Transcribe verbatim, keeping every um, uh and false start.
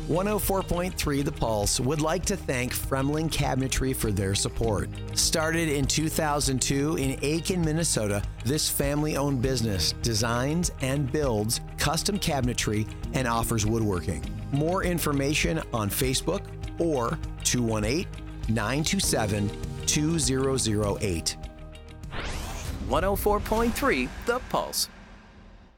one oh four point three The Pulse would like to thank Fremling Cabinetry for their support. Started in two thousand two in Aiken, Minnesota, this family-owned business designs and builds custom cabinetry and offers woodworking. More information on Facebook or two one eight, nine two seven, two zero zero eight. one oh four point three The Pulse.